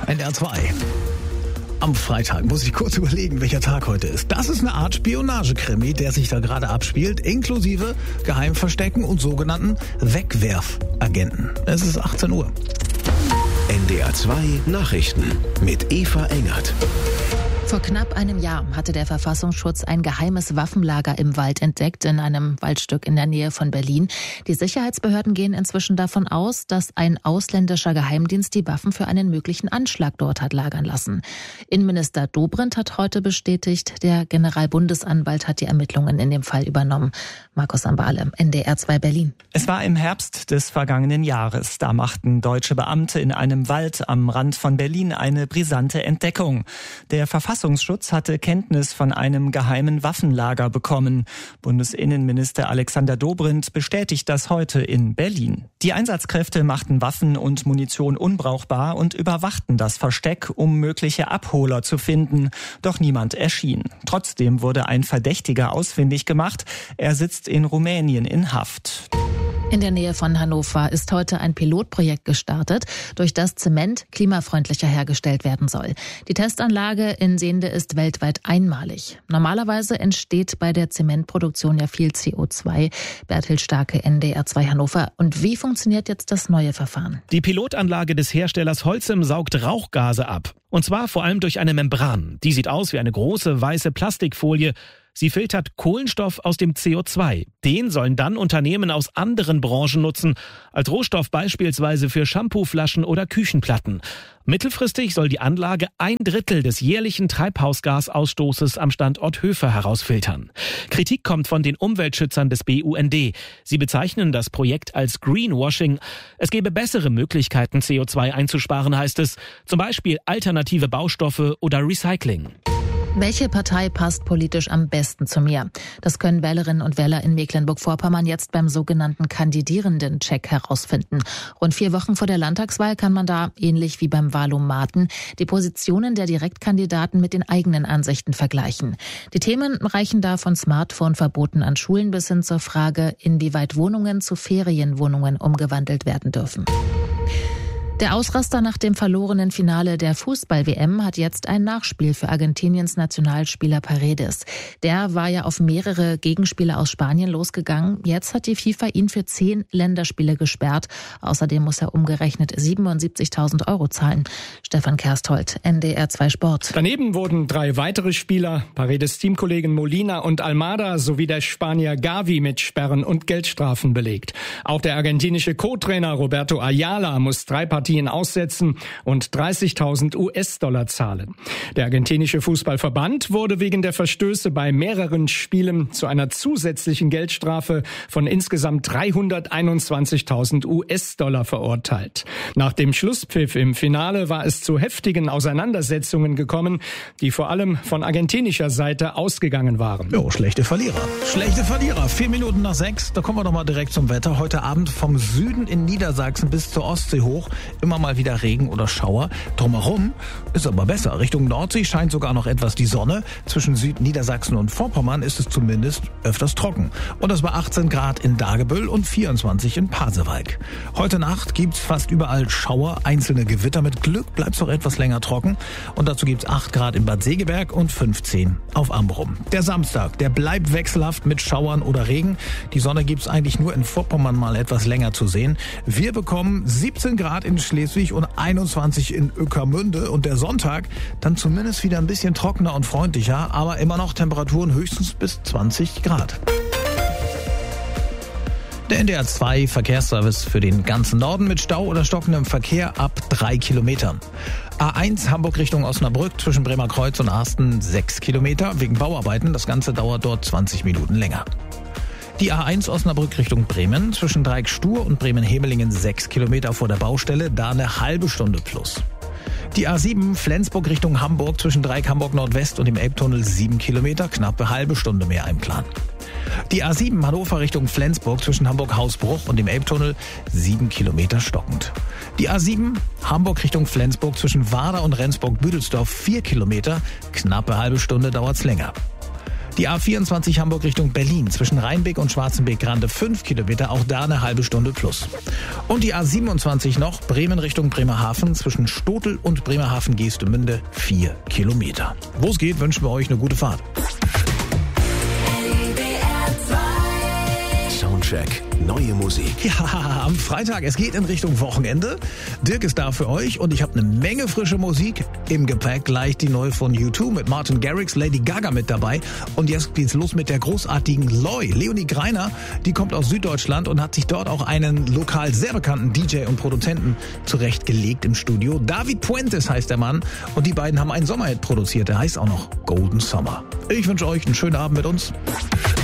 NDR 2. Am Freitag muss ich kurz überlegen, welcher Tag heute ist. Das ist eine Art Spionagekrimi, der sich da gerade abspielt, inklusive Geheimverstecken und sogenannten Wegwerfagenten. Es ist 18 Uhr. NDR 2 Nachrichten mit Eva Engert. Vor knapp einem Jahr hatte der Verfassungsschutz ein geheimes Waffenlager im Wald entdeckt, in einem Waldstück in der Nähe von Berlin. Die Sicherheitsbehörden gehen inzwischen davon aus, dass ein ausländischer Geheimdienst die Waffen für einen möglichen Anschlag dort hat lagern lassen. Innenminister Dobrindt hat heute bestätigt, der Generalbundesanwalt hat die Ermittlungen in dem Fall übernommen. Markus Ambale, NDR 2 Berlin. Es war im Herbst des vergangenen Jahres. Da machten deutsche Beamte in einem Wald am Rand von Berlin eine brisante Entdeckung. Der Verfassungsschutz hatte Kenntnis von einem geheimen Waffenlager bekommen. Bundesinnenminister Alexander Dobrindt bestätigt das heute in Berlin. Die Einsatzkräfte machten Waffen und Munition unbrauchbar und überwachten das Versteck, um mögliche Abholer zu finden. Doch niemand erschien. Trotzdem wurde ein Verdächtiger ausfindig gemacht. Er sitzt in Rumänien in Haft. In der Nähe von Hannover ist heute ein Pilotprojekt gestartet, durch das Zement klimafreundlicher hergestellt werden soll. Die Testanlage in Sehnde ist weltweit einmalig. Normalerweise entsteht bei der Zementproduktion ja viel CO2. Berthild Starke, NDR 2 Hannover. Und wie funktioniert jetzt das neue Verfahren? Die Pilotanlage des Herstellers Holcim saugt Rauchgase ab. Und zwar vor allem durch eine Membran. Die sieht aus wie eine große weiße Plastikfolie. Sie filtert Kohlenstoff aus dem CO2. Den sollen dann Unternehmen aus anderen Branchen nutzen, als Rohstoff beispielsweise für Shampooflaschen oder Küchenplatten. Mittelfristig soll die Anlage 1/3 des jährlichen Treibhausgasausstoßes am Standort Höfer herausfiltern. Kritik kommt von den Umweltschützern des BUND. Sie bezeichnen das Projekt als Greenwashing. Es gebe bessere Möglichkeiten, CO2 einzusparen, heißt es. Zum Beispiel alternative Baustoffe oder Recycling. Welche Partei passt politisch am besten zu mir? Das können Wählerinnen und Wähler in Mecklenburg-Vorpommern jetzt beim sogenannten Kandidierenden-Check herausfinden. Rund 4 Wochen vor der Landtagswahl kann man da, ähnlich wie beim Wahlomaten, die Positionen der Direktkandidaten mit den eigenen Ansichten vergleichen. Die Themen reichen da von Smartphone-Verboten an Schulen bis hin zur Frage, inwieweit Wohnungen zu Ferienwohnungen umgewandelt werden dürfen. Der Ausraster nach dem verlorenen Finale der Fußball-WM hat jetzt ein Nachspiel für Argentiniens Nationalspieler Paredes. Der war ja auf mehrere Gegenspieler aus Spanien losgegangen. Jetzt hat die FIFA ihn für 10 Länderspiele gesperrt. Außerdem muss er umgerechnet 77.000 € zahlen. Stefan Kersthold, NDR 2 Sport. Daneben wurden 3 weitere Spieler, Paredes Teamkollegen Molina und Almada sowie der Spanier Gavi mit Sperren und Geldstrafen belegt. Auch der argentinische Co-Trainer Roberto Ayala muss 3 Partien aussetzen und 30.000 US-Dollar zahlen. Der argentinische Fußballverband wurde wegen der Verstöße bei mehreren Spielen zu einer zusätzlichen Geldstrafe von insgesamt 321.000 US-Dollar verurteilt. Nach dem Schlusspfiff im Finale war es zu heftigen Auseinandersetzungen gekommen, die vor allem von argentinischer Seite ausgegangen waren. Jo, schlechte Verlierer. 4 Minuten nach 6, da kommen wir doch mal direkt zum Wetter. Heute Abend vom Süden in Niedersachsen bis zur Ostsee hoch. Immer mal wieder Regen oder Schauer. Drumherum ist aber besser. Richtung Nordsee scheint sogar noch etwas die Sonne. Zwischen Südniedersachsen und Vorpommern ist es zumindest öfters trocken. Und das bei 18 Grad in Dagebüll und 24 in Pasewalk. Heute Nacht gibt's fast überall Schauer, einzelne Gewitter. Mit Glück bleibt's noch etwas länger trocken. Und dazu gibt's 8 Grad in Bad Segeberg und 15 auf Amrum. Der Samstag, der bleibt wechselhaft mit Schauern oder Regen. Die Sonne gibt's eigentlich nur in Vorpommern mal etwas länger zu sehen. Wir bekommen 17 Grad in Schleswig und 21 in Ueckermünde und der Sonntag dann zumindest wieder ein bisschen trockener und freundlicher, aber immer noch Temperaturen höchstens bis 20 Grad. Der NDR 2 Verkehrsservice für den ganzen Norden mit Stau oder stockendem Verkehr ab 3 Kilometern. A1 Hamburg Richtung Osnabrück zwischen Bremerkreuz und Arsten 6 Kilometer wegen Bauarbeiten. Das Ganze dauert dort 20 Minuten länger. Die A1 Osnabrück Richtung Bremen zwischen Dreieck-Stur und Bremen-Hemelingen 6 Kilometer vor der Baustelle, da eine halbe Stunde plus. Die A7 Flensburg Richtung Hamburg zwischen Dreieck Hamburg Nordwest und dem Elbtunnel 7 Kilometer, knappe halbe Stunde mehr einplanen. Die A7 Hannover Richtung Flensburg zwischen Hamburg-Hausbruch und dem Elbtunnel 7 Kilometer stockend. Die A7 Hamburg Richtung Flensburg zwischen Warder und Rendsburg-Büdelsdorf 4 Kilometer, knappe halbe Stunde dauert's länger. Die A24 Hamburg Richtung Berlin zwischen Rheinbeck und Schwarzenbeck-Grande 5 Kilometer, auch da eine halbe Stunde plus. Und die A27 noch, Bremen Richtung Bremerhaven zwischen Stotel und Bremerhaven-Geestemünde 4 Kilometer. Wo es geht, wünschen wir euch eine gute Fahrt. Soundcheck, neue Musik. Ja, am Freitag, es geht in Richtung Wochenende. Dirk ist da für euch und ich habe eine Menge frische Musik im Gepäck. Gleich die neue von U2 mit Martin Garrix, Lady Gaga mit dabei. Und jetzt geht's los mit der großartigen Loi. Leonie Greiner, die kommt aus Süddeutschland und hat sich dort auch einen lokal sehr bekannten DJ und Produzenten zurechtgelegt im Studio. David Puentes heißt der Mann und die beiden haben einen Sommerhit produziert. Der heißt auch noch Golden Summer. Ich wünsche euch einen schönen Abend mit uns.